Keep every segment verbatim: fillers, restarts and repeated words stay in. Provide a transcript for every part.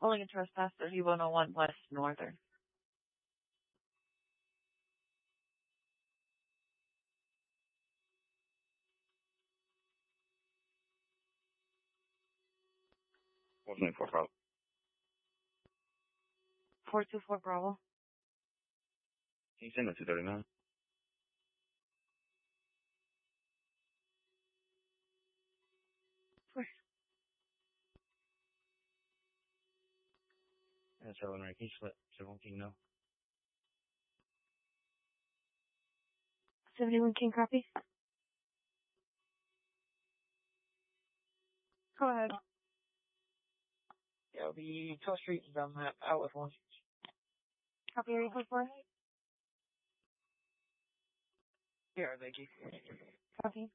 Only in trespass thirty one oh one West Northern. What's name for Bravo? four two four Bravo. Can you send it to thirty-nine? Where? That's Ellen Ray. Can you just let seventy-one King know? seventy-one King copy? Go ahead. Yeah, it'll be twelfth Street and down that outlet one. Copy area code four. Yeah, thank you. Copy.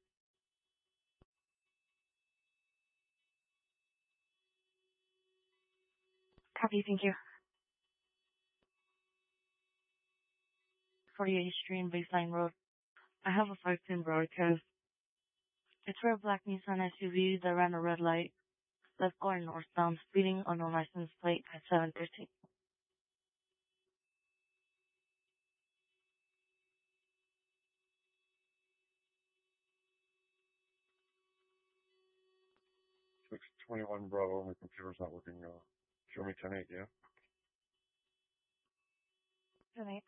Copy, thank you. forty-eighth Street and Baseline Road. I have a five pin broadcast. It's for a black Nissan S U V that ran a red light, left going northbound, speeding on a license plate at seven thirteen. six twenty-one Bravo, my computer's not working. Uh, show me ten eight, yeah? ten eight.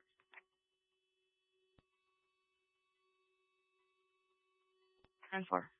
ten four.